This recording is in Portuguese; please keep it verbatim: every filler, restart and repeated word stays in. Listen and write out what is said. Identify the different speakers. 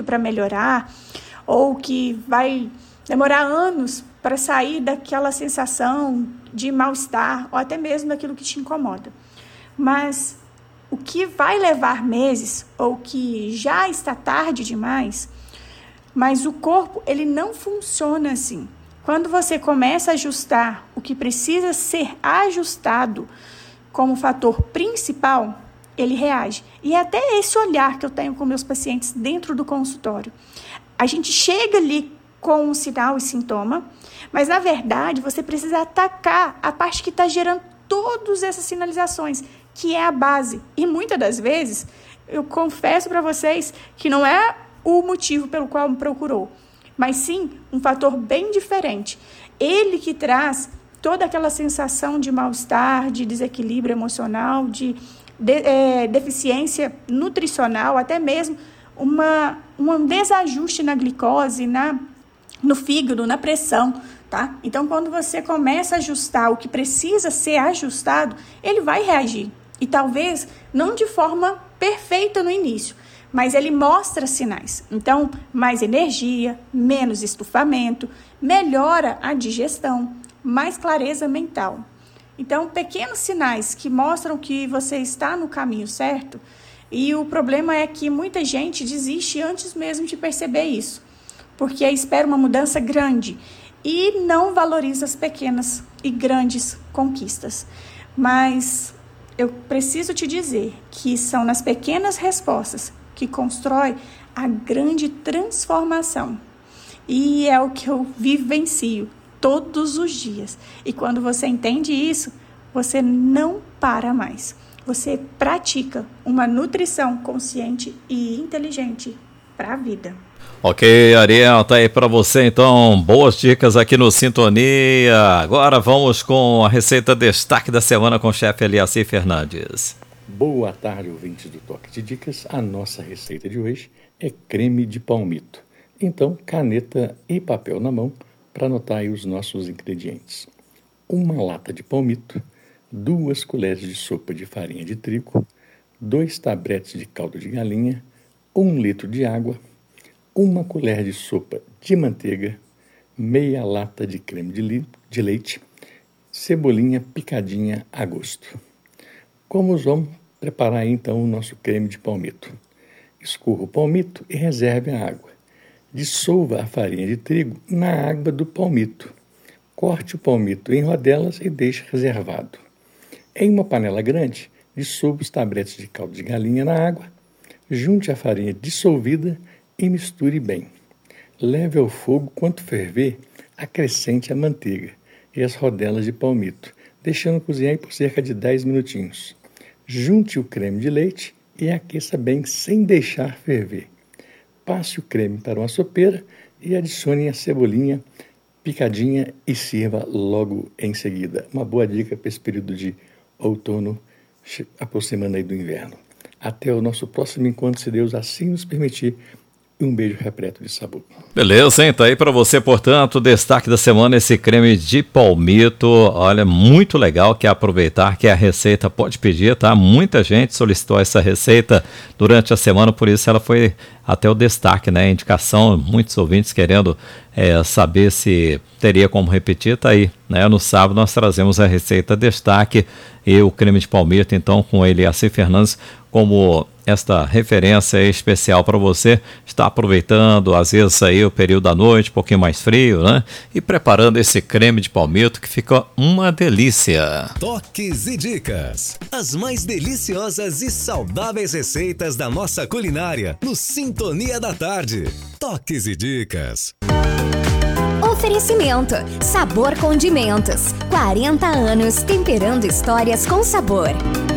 Speaker 1: para melhorar, ou que vai demorar anos para sair daquela sensação de mal-estar, ou até mesmo daquilo que te incomoda. Mas o que vai levar meses, ou que já está tarde demais, mas o corpo ele não funciona assim. Quando você começa a ajustar o que precisa ser ajustado como fator principal, ele reage. E é até esse olhar que eu tenho com meus pacientes dentro do consultório. A gente chega ali com um sinal e sintoma, mas na verdade você precisa atacar a parte que está gerando todas essas sinalizações, que é a base. E muitas das vezes, eu confesso para vocês que não é o motivo pelo qual me procurou, mas sim um fator bem diferente. Ele que traz toda aquela sensação de mal-estar, de desequilíbrio emocional, de, de é, deficiência nutricional, até mesmo uma, um desajuste na glicose, na, no fígado, na pressão, tá? Então, quando você começa a ajustar o que precisa ser ajustado, ele vai reagir. E talvez não de forma perfeita no início, mas ele mostra sinais. Então, mais energia, menos estufamento, melhora a digestão, mais clareza mental. Então, pequenos sinais que mostram que você está no caminho certo, e o problema é que muita gente desiste antes mesmo de perceber isso, porque espera uma mudança grande e não valoriza as pequenas e grandes conquistas. Mas eu preciso te dizer que são nas pequenas respostas que constrói a grande transformação. E é o que eu vivencio todos os dias. E quando você entende isso, você não para mais. Você pratica uma nutrição consciente e inteligente para a vida.
Speaker 2: Ok, Ariel, tá aí para você então, boas dicas aqui no Sintonia. Agora vamos com a receita destaque da semana com o chefe Eliacir Fernandes.
Speaker 3: Boa tarde, ouvintes do Toque de Dicas. A nossa receita de hoje é creme de palmito. Então, caneta e papel na mão para anotar aí os nossos ingredientes. Uma lata de palmito, duas colheres de sopa de farinha de trigo, dois tabletes de caldo de galinha, um litro de água, uma colher de sopa de manteiga, meia lata de creme de, li- de leite, cebolinha picadinha a gosto. Como vamos preparar então o nosso creme de palmito? Escorra o palmito e reserve a água. Dissolva a farinha de trigo na água do palmito. Corte o palmito em rodelas e deixe reservado. Em uma panela grande, dissolva os tabletes de caldo de galinha na água, junte a farinha dissolvida e misture bem. Leve ao fogo quanto ferver, acrescente a manteiga e as rodelas de palmito, deixando cozinhar por cerca de dez minutinhos. Junte o creme de leite e aqueça bem sem deixar ferver. Passe o creme para uma sopeira e adicione a cebolinha picadinha e sirva logo em seguida. Uma boa dica para esse período de outono aproximando aí do inverno. Até o nosso próximo encontro, se Deus assim nos permitir. Um beijo repleto de sabor.
Speaker 2: Beleza, hein? Tá aí pra você, portanto, destaque da semana, esse creme de palmito. Olha, muito legal, quer aproveitar, que a receita pode pedir, tá? Muita gente solicitou essa receita durante a semana, por isso ela foi até o destaque, né? Indicação, muitos ouvintes querendo é, saber se teria como repetir, tá aí, né? No sábado nós trazemos a receita destaque e o creme de palmito, então, com ele, Eliacir Fernandes, como esta referência especial para você estar aproveitando, às vezes aí o período da noite, um pouquinho mais frio, né? E preparando esse creme de palmito que fica uma delícia.
Speaker 4: Toques e dicas. As mais deliciosas e saudáveis receitas da nossa culinária no Sintonia da Tarde. Toques e dicas.
Speaker 5: Oferecimento: Sabor Condimentos. quarenta anos temperando histórias com sabor.